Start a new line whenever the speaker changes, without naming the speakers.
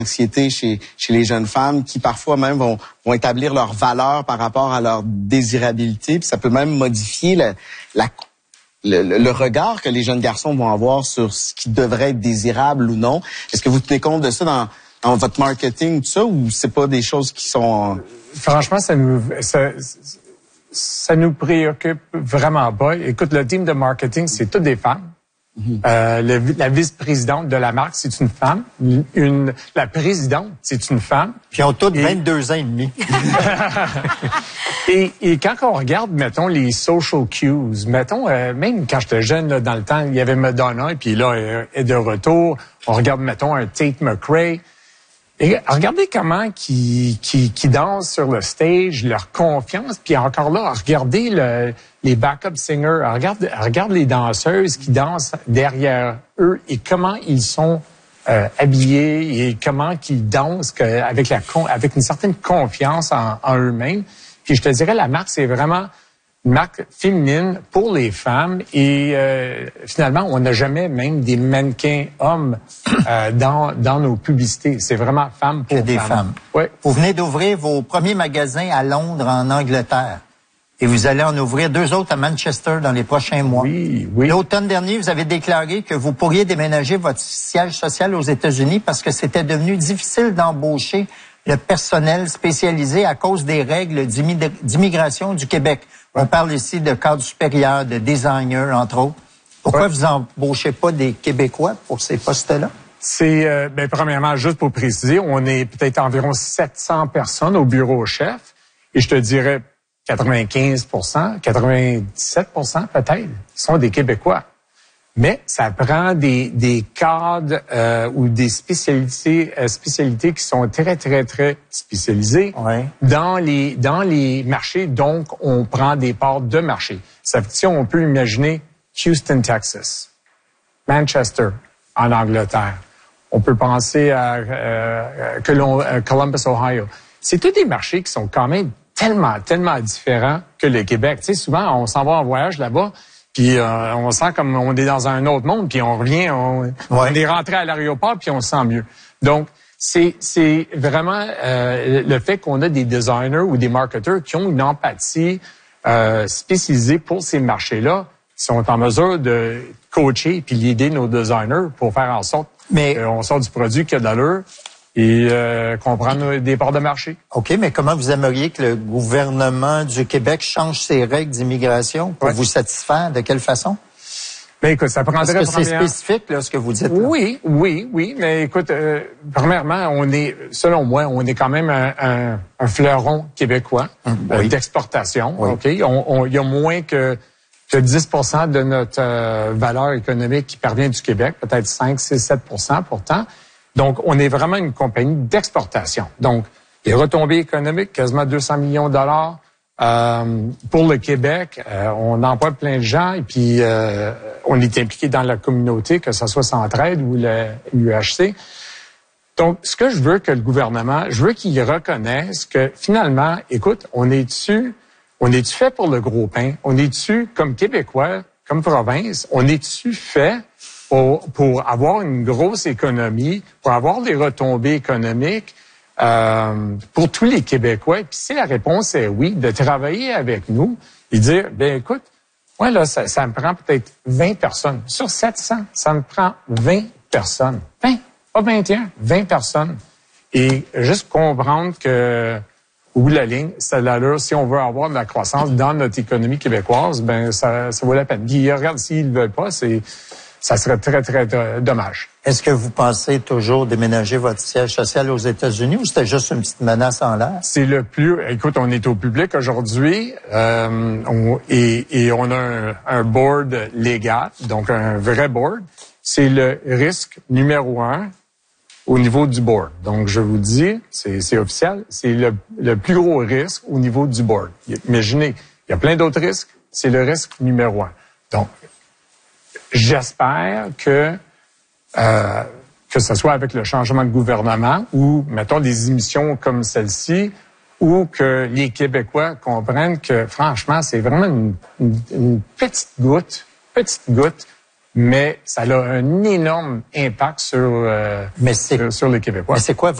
Anxiété chez les jeunes femmes qui parfois même vont établir leurs valeurs par rapport à leur désirabilité, puis ça peut même modifier le regard que les jeunes garçons vont avoir sur ce qui devrait être désirable ou non. Est-ce que vous tenez compte de ça dans votre marketing, tout ça, ou c'est pas des choses qui sont...
Franchement, ça nous préoccupe vraiment pas. Écoute, le team de marketing, c'est toutes des femmes. La vice-présidente de la marque, c'est une femme. La présidente, c'est une femme.
Puis ils ont toutes 22 ans et demi.
et quand on regarde, mettons, les social cues, mettons, même quand j'étais jeune, là, dans le temps, il y avait Madonna, et puis là, elle est de retour. On regarde, mettons, un Tate McRae. Et regardez comment qui dansent sur le stage, leur confiance, puis encore là, regardez les backup singers, regarde les danseuses qui dansent derrière eux et comment ils sont habillés et comment qu'ils dansent avec une certaine confiance en eux-mêmes. Puis je te dirais, la marque, c'est vraiment une marque féminine pour les femmes et finalement, on n'a jamais même des mannequins hommes dans nos publicités. C'est vraiment femmes pour
des femmes.
Oui.
Vous venez d'ouvrir vos premiers magasins à Londres, en Angleterre. Et vous allez en ouvrir 2 autres à Manchester dans les prochains mois.
Oui.
L'automne dernier, vous avez déclaré que vous pourriez déménager votre siège social aux États-Unis parce que c'était devenu difficile d'embaucher le personnel spécialisé à cause des règles d'immigration du Québec. On parle ici de cadres supérieurs, de designers, entre autres. Pourquoi vous embauchez pas des Québécois pour ces postes-là?
C'est, premièrement, juste pour préciser, on est peut-être environ 700 personnes au bureau chef. Et je te dirais 95%, 97% peut-être, sont des Québécois. Mais ça prend des cadres ou des spécialités qui sont très, très, très spécialisées dans les marchés. Donc, on prend des parts de marché. Ça veut dire, on peut imaginer Houston, Texas, Manchester, en Angleterre. On peut penser à Columbus, Ohio. C'est tous des marchés qui sont quand même tellement différents que le Québec. Tu sais, souvent, on s'en va en voyage là-bas, puis on sent comme on est dans un autre monde, puis on revient, on est rentré à l'aéroport, puis on se sent mieux. Donc, c'est vraiment le fait qu'on a des designers ou des marketeurs qui ont une empathie spécialisée pour ces marchés-là, qui sont en mesure de coacher puis l'aider nos designers pour faire en sorte qu'on sort du produit qui a de l'allure et qu'on prend des parts de marché.
OK, mais comment vous aimeriez que le gouvernement du Québec change ses règles d'immigration pour vous satisfaire? De quelle façon?
Ben écoute, ça prendrait...
Parce que c'est spécifique, là, ce que vous dites. Là.
Oui. Mais écoute, premièrement, selon moi, on est quand même un fleuron québécois d'exportation.
Oui.
OK? Il y a moins que 10% de notre valeur économique qui parvient du Québec, peut-être 5, 6, 7% pourtant. Donc, on est vraiment une compagnie d'exportation. Donc, les retombées économiques, quasiment 200 millions de dollars pour le Québec. On emploie plein de gens et puis on est impliqué dans la communauté, que ce soit Centraide ou l'UHC. Donc, ce que je veux que le gouvernement, je veux qu'il reconnaisse que finalement, écoute, on est-tu fait pour le gros pain? On est-tu, comme Québécois, comme province, on est-tu fait pour avoir une grosse économie, pour avoir des retombées économiques pour tous les Québécois? Puis si la réponse est oui, de travailler avec nous et dire, écoute, moi là, ça me prend peut-être 20 personnes. Sur 700, ça me prend 20 personnes. 20, pas 21, 20 personnes. Et juste comprendre que au bout de la ligne, ça a l'allure, si on veut avoir de la croissance dans notre économie québécoise, ça vaut la peine. Puis regarde, s'ils ne veulent pas, ça serait très, très dommage.
Est-ce que vous pensez toujours déménager votre siège social aux États-Unis ou c'était juste une petite menace en l'air?
C'est le plus... Écoute, on est au public aujourd'hui et on a un board légal, donc un vrai board. C'est le risque numéro 1 au niveau du board. Donc, je vous dis, c'est officiel, c'est le plus gros risque au niveau du board. Imaginez, il y a plein d'autres risques, c'est le risque numéro 1. Donc, j'espère que ce soit avec le changement de gouvernement ou, mettons, des émissions comme celle-ci, ou que les Québécois comprennent que, franchement, c'est vraiment une petite goutte mais ça a un énorme impact sur les Québécois.
Mais c'est quoi